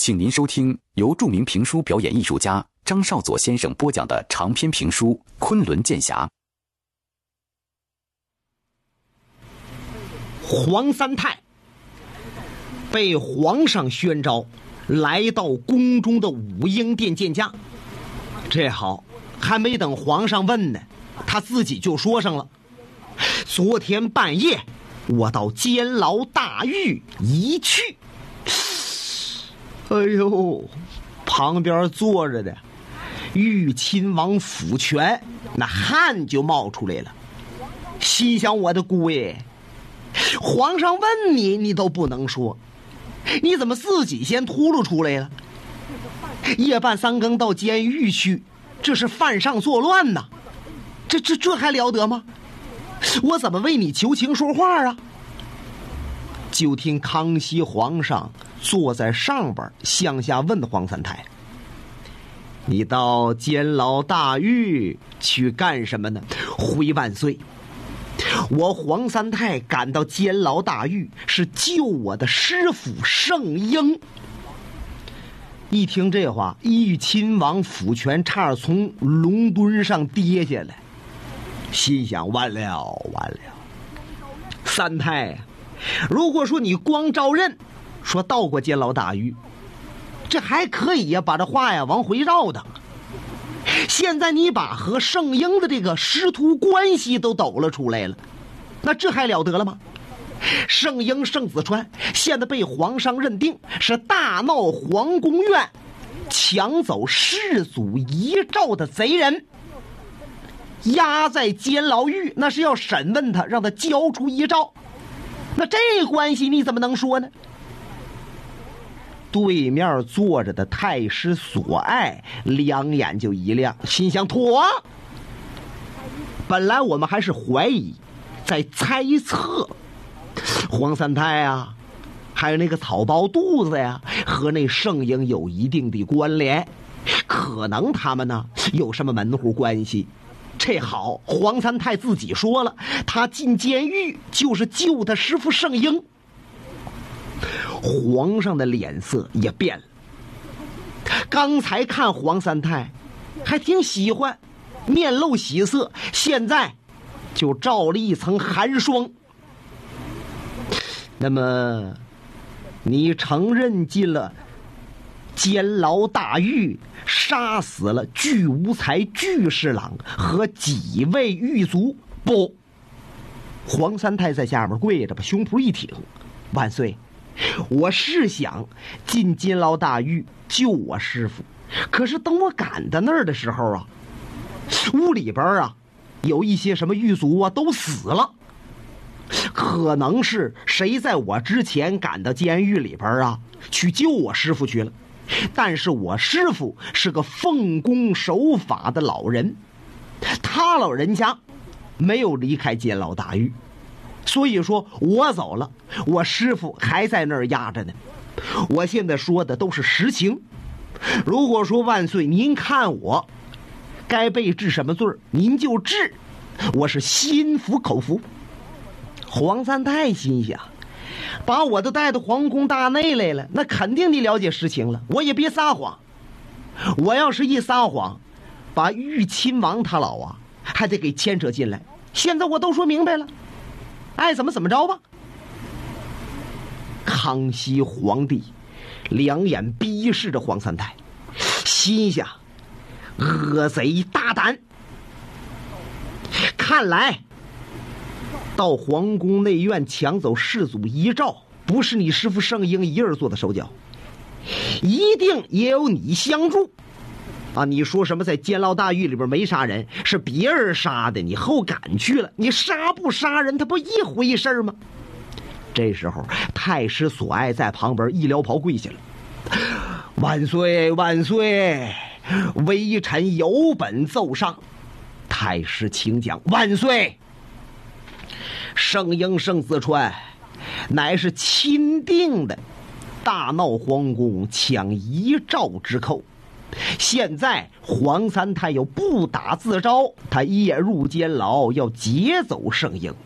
请您收听由著名评书表演艺术家张少佐先生播讲的长篇评书《昆仑剑侠》。 黄三太被皇上宣召来到宫中的武英殿见驾，这好，还没等皇上问呢，他自己就说上了：昨天半夜我到监牢大狱一去。哎呦，旁边坐着的豫亲王辅权那汗就冒出来了，心想我的姑爷，皇上问你，你都不能说，你怎么自己先秃噜出来了？夜半三更到监狱去，这是犯上作乱呐！这还了得吗？我怎么为你求情说话啊？就听康熙皇上坐在上边向下问黄三太：你到监牢大狱去干什么呢？回万岁，我黄三太赶到监牢大狱是救我的师父圣婴。一听这话，豫亲王辅权差点从龙墩上跌下来，心想完了完了，三太，如果说你光招认说到过监牢大狱，这还可以呀，把这话呀往回绕的。现在你把和圣婴的这个师徒关系都抖了出来了，那这还了得了吗？圣婴圣子川现在被皇上认定是大闹皇宫院抢走世祖遗诏的贼人，押在监牢狱，那是要审问他，让他交出遗诏。那这关系你怎么能说呢？对面坐着的太师索爱两眼就一亮，心想妥，本来我们还是怀疑，在猜测黄三太啊，还有那个草包肚子呀，和那圣婴有一定的关联，可能他们呢有什么门户关系。这好，黄三太自己说了，他进监狱就是救他师父圣婴。皇上的脸色也变了，刚才看黄三太还挺喜欢，面露喜色，现在就罩了一层寒霜。那么你承认进了监牢大狱，杀死了巨无才巨侍郎和几位狱卒？不，黄三太在下面跪着，把胸脯一挺，万岁，我是想进监牢大狱救我师父，可是等我赶到那儿的时候啊，屋里边啊有一些什么狱卒啊都死了，可能是谁在我之前赶到监狱里边啊去救我师父去了。但是我师父是个奉公守法的老人，他老人家没有离开监牢大狱，所以说我走了，我师父还在那儿压着呢。我现在说的都是实情，如果说万岁您看我该被治什么罪您就治，我是心服口服。黄三太心想，把我都带到皇宫大内来了，那肯定你了解实情了，我也别撒谎。我要是一撒谎，把豫亲王他老啊还得给牵扯进来，现在我都说明白了，爱怎么着吧。康熙皇帝两眼逼视着黄三太，心想恶贼大胆，看来到皇宫内院抢走世祖遗诏不是你师父圣婴一人做的手脚，一定也有你相助啊！你说什么在监牢大狱里边没杀人，是别人杀的，你后赶去了，你杀不杀人他不一回事吗？这时候太师索爱在旁边一撩袍跪下了，万岁万岁，微臣有本奏上。太师请讲。万岁，圣婴圣子川乃是钦定的大闹皇宫抢遗诏之寇，现在黄三太又不打自招，他夜入监牢要劫走圣婴，